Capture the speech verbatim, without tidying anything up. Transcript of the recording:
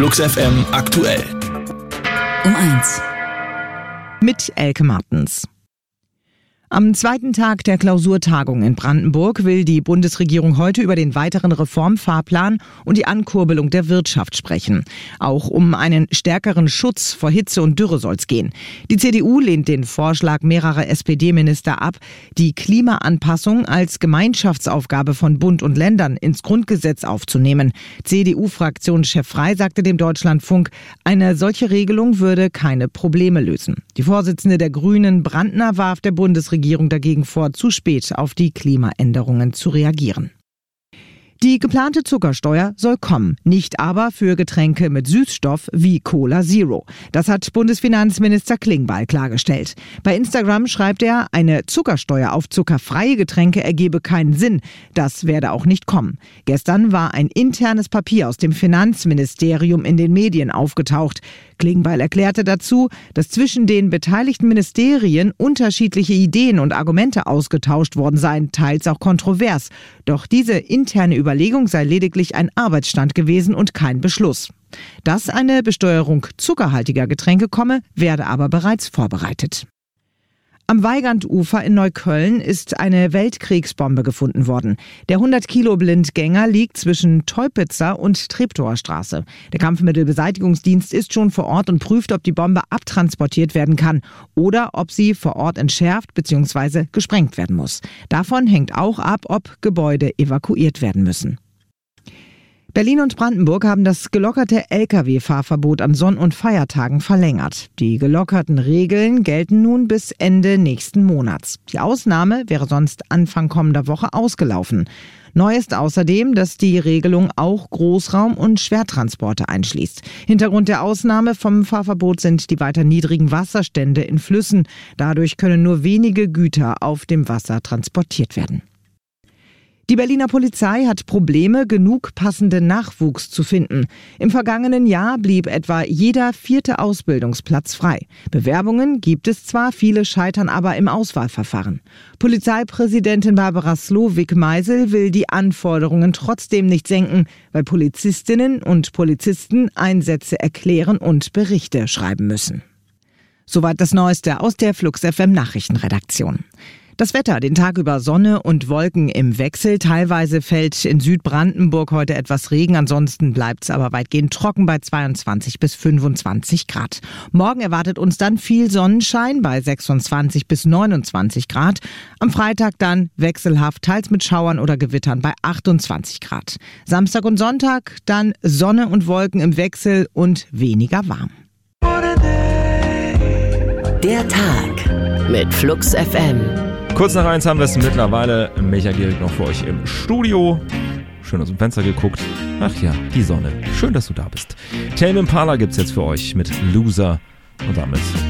Flux F M aktuell. Um eins. Mit Elke Martens. Am zweiten Tag der Klausurtagung in Brandenburg will die Bundesregierung heute über den weiteren Reformfahrplan und die Ankurbelung der Wirtschaft sprechen. Auch um einen stärkeren Schutz vor Hitze und Dürre soll es gehen. Die C D U lehnt den Vorschlag mehrerer S P D-Minister ab, die Klimaanpassung als Gemeinschaftsaufgabe von Bund und Ländern ins Grundgesetz aufzunehmen. C D U-Fraktionschef Frey sagte dem Deutschlandfunk, eine solche Regelung würde keine Probleme lösen. Die Vorsitzende der Grünen, Brandner, warf der Bundesregierung dagegen vor, zu spät auf die Klimaänderungen zu reagieren. Die geplante Zuckersteuer soll kommen, nicht aber für Getränke mit Süßstoff wie Cola Zero. Das hat Bundesfinanzminister Klingbeil klargestellt. Bei Instagram schreibt er, eine Zuckersteuer auf zuckerfreie Getränke ergebe keinen Sinn. Das werde auch nicht kommen. Gestern war ein internes Papier aus dem Finanzministerium in den Medien aufgetaucht. Klingbeil erklärte dazu, dass zwischen den beteiligten Ministerien unterschiedliche Ideen und Argumente ausgetauscht worden seien, teils auch kontrovers. Doch diese interne Überlegung sei lediglich ein Arbeitsstand gewesen und kein Beschluss. Dass eine Besteuerung zuckerhaltiger Getränke komme, werde aber bereits vorbereitet. Am Weigandufer in Neukölln ist eine Weltkriegsbombe gefunden worden. Der hundert Kilo Blindgänger liegt zwischen Teupitzer und Treptower Straße. Der Kampfmittelbeseitigungsdienst ist schon vor Ort und prüft, ob die Bombe abtransportiert werden kann oder ob sie vor Ort entschärft bzw. gesprengt werden muss. Davon hängt auch ab, ob Gebäude evakuiert werden müssen. Berlin und Brandenburg haben das gelockerte L K W-Fahrverbot an Sonn- und Feiertagen verlängert. Die gelockerten Regeln gelten nun bis Ende nächsten Monats. Die Ausnahme wäre sonst Anfang kommender Woche ausgelaufen. Neu ist außerdem, dass die Regelung auch Großraum- und Schwertransporte einschließt. Hintergrund der Ausnahme vom Fahrverbot sind die weiter niedrigen Wasserstände in Flüssen. Dadurch können nur wenige Güter auf dem Wasser transportiert werden. Die Berliner Polizei hat Probleme, genug passenden Nachwuchs zu finden. Im vergangenen Jahr blieb etwa jeder vierte Ausbildungsplatz frei. Bewerbungen gibt es zwar, viele scheitern aber im Auswahlverfahren. Polizeipräsidentin Barbara Slowik-Meisel will die Anforderungen trotzdem nicht senken, weil Polizistinnen und Polizisten Einsätze erklären und Berichte schreiben müssen. Soweit das Neueste aus der Flux F M Nachrichtenredaktion. Das Wetter, den Tag über Sonne und Wolken im Wechsel. Teilweise fällt in Südbrandenburg heute etwas Regen. Ansonsten bleibt es aber weitgehend trocken bei zweiundzwanzig bis fünfundzwanzig Grad. Morgen erwartet uns dann viel Sonnenschein bei sechsundzwanzig bis neunundzwanzig Grad. Am Freitag dann wechselhaft, teils mit Schauern oder Gewittern bei achtundzwanzig Grad. Samstag und Sonntag dann Sonne und Wolken im Wechsel und weniger warm. Der Tag mit Flux F M. Kurz nach eins haben wir es mittlerweile. Micha Gehrig noch für euch im Studio. Schön aus dem Fenster geguckt. Ach ja, die Sonne. Schön, dass du da bist. Tame Impala gibt's jetzt für euch mit Loser. Und damit